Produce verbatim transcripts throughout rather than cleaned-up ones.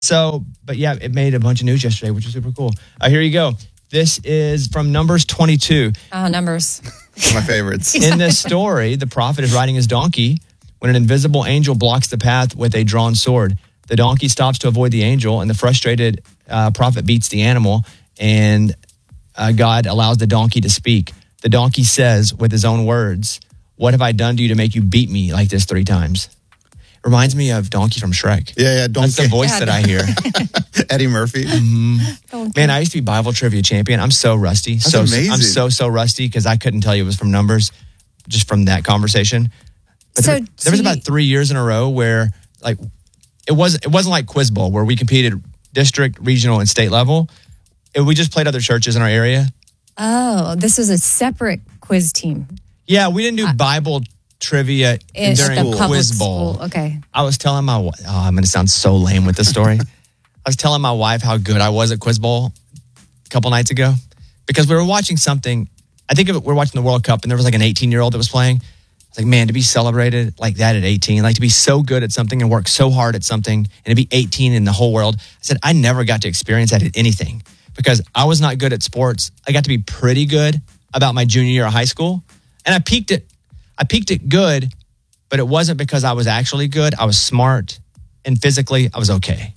So, but yeah, it made a bunch of news yesterday, which is super cool. Uh, here you go. This is from Numbers twenty-two. Oh, Numbers. My favorites. In this story, the prophet is riding his donkey when an invisible angel blocks the path with a drawn sword. The donkey stops to avoid the angel, and the frustrated uh, prophet beats the animal, and uh, God allows the donkey to speak. The donkey says with his own words, "What have I done to you to make you beat me like this three times?" It reminds me of Donkey from Shrek. Yeah, yeah, Donkey. That's the voice Yeah, that I hear. Eddie Murphy. Mm-hmm. Man, I used to be Bible trivia champion. I'm so rusty. That's so amazing. I'm so, so rusty because I couldn't tell you it was from Numbers just from that conversation. But So, there, there was so you- about three years in a row where like it wasn't it wasn't like Quiz Bowl where we competed district, regional, and state level. It, we just played other churches in our area. Oh, this was a separate quiz team. Yeah, we didn't do Bible trivia In during the public Quiz Bowl. school. Okay. I was telling my wife, oh, I'm going to sound so lame with this story. I was telling my wife how good I was at Quiz Bowl a couple nights ago because we were watching something. I think we were watching the World Cup and there was like an eighteen-year-old that was playing. It's like, man, to be celebrated like that at eighteen, like to be so good at something and work so hard at something and to be eighteen in the whole world. I said, I never got to experience that at anything because I was not good at sports. I got to be pretty good about my junior year of high school. And I peaked it. I peaked it good, but it wasn't because I was actually good. I was smart and physically I was okay.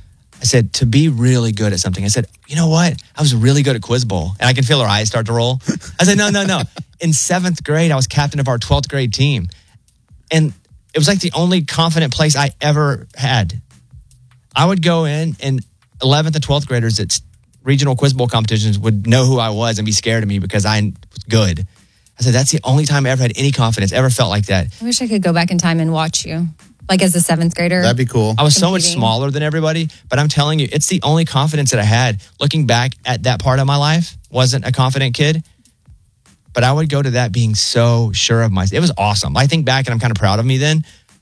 I said, to be really good at something, I said, you know what? I was really good at Quiz Bowl. And I can feel her eyes start to roll. I said, no, no, no. In seventh grade, I was captain of our twelfth grade team. And it was like the only confident place I ever had. I would go in and eleventh and twelfth graders at regional Quiz Bowl competitions would know who I was and be scared of me because I was good. I said, that's the only time I ever had any confidence, ever felt like that. I wish I could go back in time and watch you, like as a seventh grader. That'd be cool. I was so much Competing. smaller than everybody, but I'm telling you, it's the only confidence that I had. Looking back at that part of my life, wasn't a confident kid, but I would go to that being so sure of myself. It was awesome. I think back and I'm kind of proud of me then.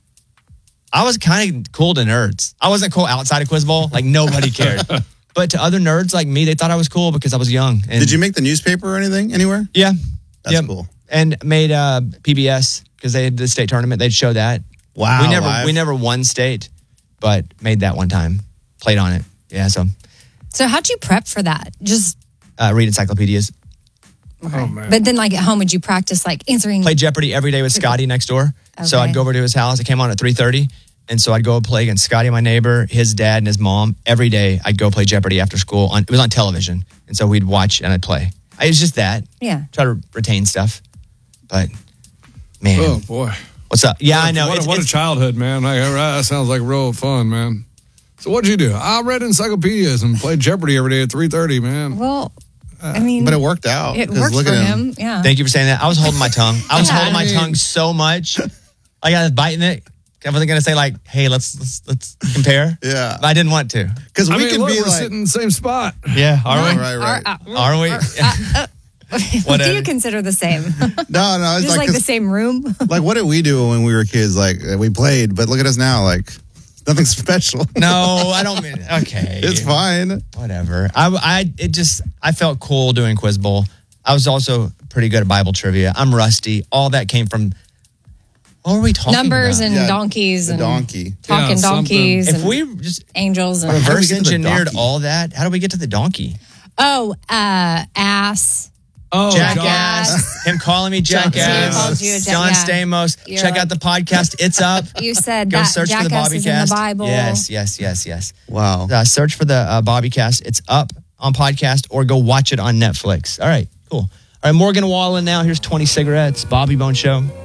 I was kind of cool to nerds. I wasn't cool outside of Quiz Bowl. Like nobody cared. But to other nerds like me, they thought I was cool because I was young. And Did you make the newspaper or anything anywhere? Yeah. That's Yep. cool. And made uh, P B S because they had the state tournament. They'd show that. Wow. We never live. we never won state, but made that one time. Played on it. Yeah, so So how'd you prep for that? Just uh, read encyclopedias. okay. Oh, man. But then, like at home, would you practice like answering? Played Jeopardy every day with Scotty next door. So Okay. I'd go over to his house. It came on at three thirty. And so I'd go play against Scotty, my neighbor, his dad, and his mom. Every day I'd go play Jeopardy after school. On, it was on television. And so we'd watch and I'd play. It was just that. Yeah. Try to retain stuff. But, man. Oh, boy. What's up? Yeah, I know. What, It's- a, what a it's- childhood, man. Like, that sounds like real fun, man. So what'd you do? I read encyclopedias and played Jeopardy every day at three thirty, man. Well, I mean, But it worked out. it 'cause worked look for at him. Yeah. Thank you for saying that. I was holding my tongue. I was Yeah. holding my I mean- tongue so much. Like I was biting it. I wasn't going to say like, hey, let's let's, let's compare. Yeah. But I didn't want to. Because we I mean, can look, be we're like, sitting in the same spot. Yeah, are right, we? right, right. Are, uh, Are we? uh, uh, what do you Whatever. consider the same? no, no, it's Just like, like the 'cause- same room? like what did we do when we were kids? Like we played, but look at us now. Like nothing special. No, I don't mean. Okay, It's fine. Whatever. I, I, it just, I felt cool doing Quiz Bowl. I was also pretty good at Bible trivia. I'm rusty. All that came from. What were we talking Numbers about? and Yeah, donkeys the and donkey. talking Yeah, something. donkeys If and we just angels and How did we reverse get to the engineered donkey? all that, how do we get to the donkey? oh, uh, ass. Oh, Jackass. Him calling me jackass. called you a jack- John yeah. Stamos. You're Check like- out the podcast. It's up. You said Go that search for the Jackass is in Bobbycast. the Bible. Yes, yes, yes, yes. Wow. Uh, search for the uh, Bobbycast. It's up on podcast or go watch it on Netflix. All right, cool. All right, Morgan Wallen now. Here's twenty cigarettes. Bobby Bone Show.